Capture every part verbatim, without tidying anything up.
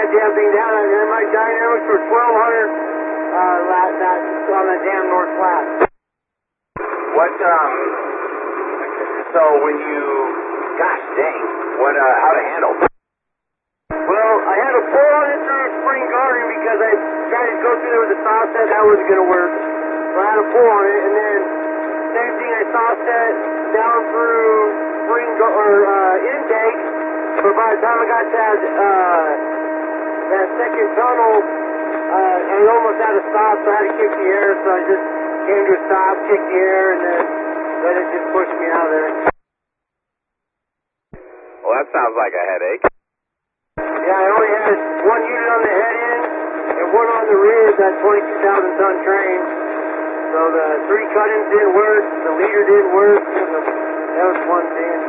that damn thing down, and my dynamics were twelve hundred uh, last that on the damn north flat. What, um, so when you, gosh dang, what, uh, how to handle? Well, I had to pull on it through spring guarding because I tried to go through there with the saw set, that wasn't going to work. So I had to pull on it, and then same thing, I saw set down through spring or uh, intake, but by the time I got that uh, that second tunnel, uh, I almost had to stop, so I had to kick the air, so I just came to a stop, kicked the air, and then let it just push me out of there. Well, that sounds like a headache. Yeah, I only had one unit on the head end and one on the rear of that twenty-two thousand ton train. So the three cut-ins didn't work, the leader didn't work, and the, that was one thing.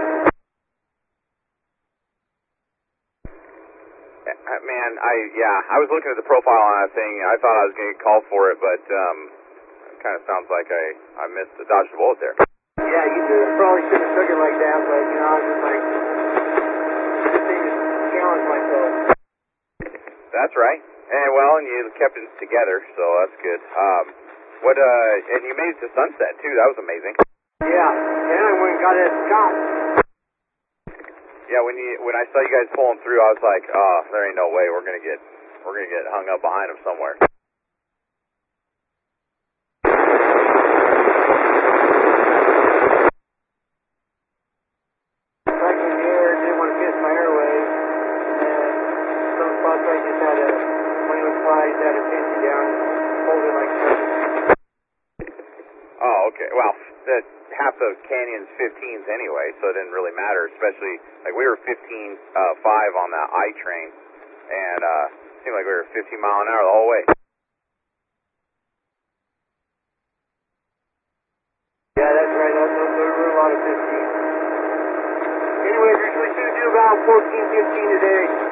Man, I, yeah, I was looking at the profile on that thing. I thought I was going to get called for it, but um, it kind of sounds like I, I missed the dodged a bullet there. Yeah, you did. Probably shouldn't have took it like that, but, you know, I was just like, this thing just challenged myself. That's right. And, well, and you kept it together, so that's good. Um, what, uh, and you made it to sunset, too. That was amazing. Yeah, and I went and got it at Scott. Yeah, when you when I saw you guys pulling through, I was like, oh, there ain't no way we're gonna get we're gonna get hung up behind them somewhere. Back in the air, didn't want to piss my airways, and some spots I just had to, when it was fly, I just had to pinch it down, hold it like that. Oh, okay. Well, that half the canyon's fifteens anyway, so it didn't really matter, especially, like, we were fifteen five on that I train, and uh, it seemed like we were fifteen mile an hour the whole way. Yeah, that's right. There were a lot of fifteens. Anyway, we should do about fourteen, fifteen today.